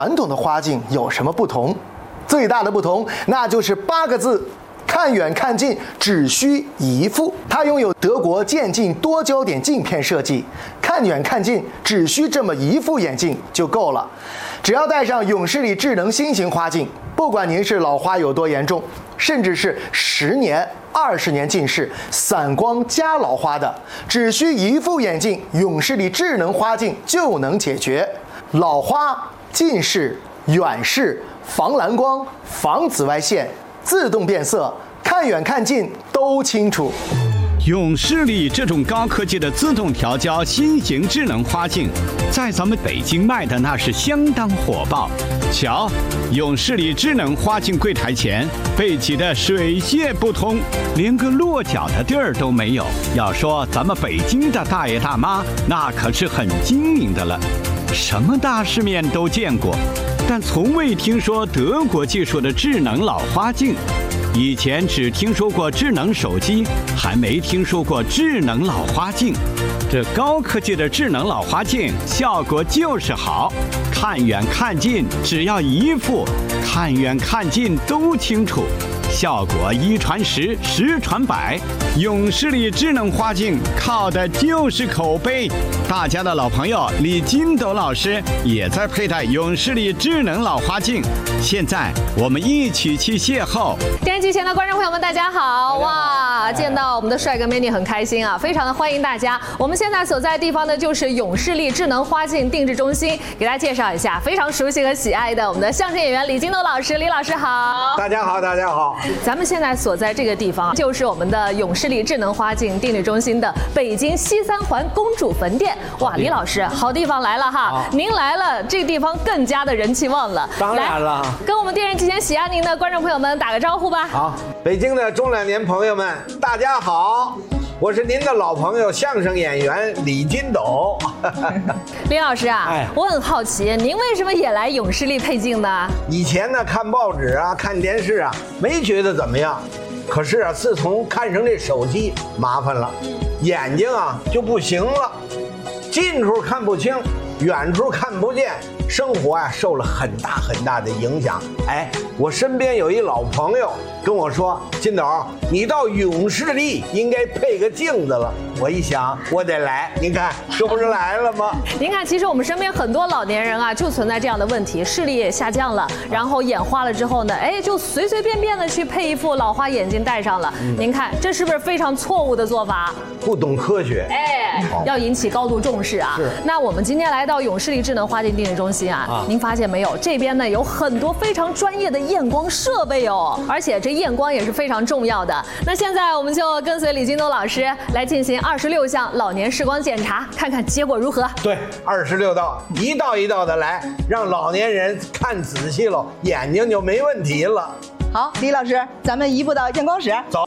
传统的花镜有什么不同？最大的不同，那就是8个字：看远看近，只需一副。它拥有德国渐进多焦点镜片设计，看远看近只需这么一副眼镜就够了。只要戴上永视力智能新型花镜，不管您是老花有多严重，甚至是10年、20年近视、散光加老花的，只需一副眼镜，永视力智能花镜就能解决老花、近视、远视、防蓝光、防紫外线、自动变色，看远看近都清楚。 永视力这种高科技的自动调焦新型智能花镜，在咱们北京卖的那是相当火爆。瞧，永视力智能花镜柜台前被挤得水泄不通，连个落脚的地儿都没有。要说咱们北京的大爷大妈，那可是很精明的了，什么大世面都见过，但从未听说德国技术的智能老花镜。以前只听说过智能手机，还没听说过智能老花镜。这高科技的智能老花镜效果就是好，看远看近只要一副，看远看近都清楚，效果1传10，10传100。永视力智能花镜靠的就是口碑。大家的老朋友李金斗老师也在佩戴永视力智能老花镜，现在我们一起去邂逅。 电视机前的观众朋友们，大家好！哇，见到我们的帅哥美女很开心啊，非常的欢迎大家。我们现在所在的地方呢，就是永视力智能花镜定制中心，给大家介绍一下非常熟悉和喜爱的我们的相声演员李金斗老师。李老师好！ 大家好，大家好。 咱们现在所在这个地方，就是我们的永视力智能花镜定制中心的北京西3环公主坟店。哇，李老师，好地方来了哈！您来了，这个地方更加的人气旺了。 当然了， 跟我们电视机前喜爱您的观众朋友们打个招呼吧。 好，北京的中老年朋友们，大家好，我是您的老朋友相声演员李金斗。 李老师啊，我很好奇，您为什么也来永视力配镜呢？ 以前呢，看报纸啊，看电视啊，没觉得怎么样。可是啊，自从看上这手机，麻烦了，眼睛啊就不行了，近处看不清，远处看不见，生活啊受了很大很大的影响。哎，我身边有一老朋友跟我说，金斗，你到永视力应该配个镜子了。我一想，我得来，您看这不是来了吗？ 您看，其实我们身边很多老年人啊，就存在这样的问题，视力也下降了，然后眼花了之后呢，哎，就随随便便的去配一副老花眼镜戴上了。您看，这是不是非常错误的做法？ 不懂科学， 哎，要引起高度重视啊。 是。 那我们今天来到永视力智能花镜定制中心啊，您发现没有？这边呢有很多非常专业的验光设备哦，而且这验光也是非常重要的。那现在我们就跟随李金斗老师来进行26项老年视光检查，看看结果如何。 对，26道，一道一道的来，让老年人看仔细了，眼睛就没问题了。 好，李老师，咱们移步到验光室。 走。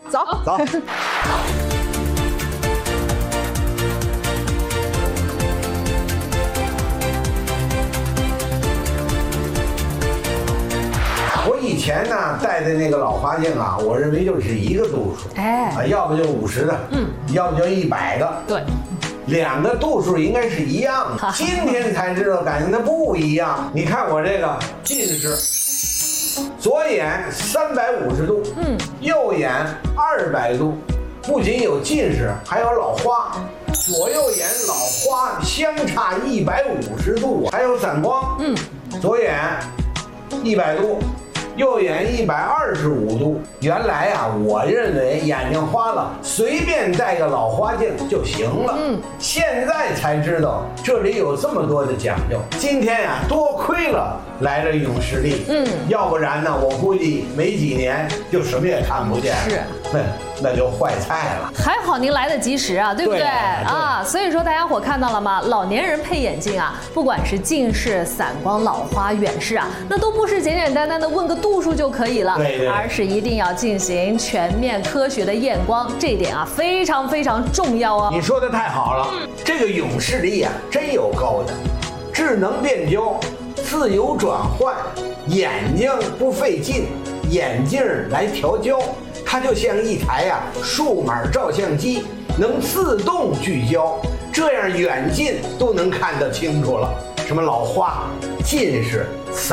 我以前呢戴的那个老花镜啊，我认为就是一个度数，要不就50的，要不就100个， 对 ，2个度数应该是一样的。今天才知道，感觉它不一样。你看我这个近视，左眼350度，右眼200度，不仅有近视，还有老花。左右眼老花相差150度，还有散光，左眼100度。右眼125度。原来啊，我认为眼睛花了，随便戴个老花镜就行了。现在才知道这里有这么多的讲究。今天呀，多亏了来了永视力。要不然呢，我估计没几年就什么也看不见。 是， 那就坏菜了。 还好您来得及时啊，对不对？ 对啊，所以说大家伙看到了吗？老年人配眼镜啊，不管是近视、散光、老花、远视啊，那都不是简简单单的问个度数就可以了， 对， 而是一定要进行全面科学的验光，这一点啊非常非常重要哦。 你说的太好了，这个永视力啊真有高的，智能变焦，自由转换，眼睛不费劲，眼镜来调焦。它就像一台数码照相机，能自动聚焦，这样远近都能看得清楚了。 什么老花、近视、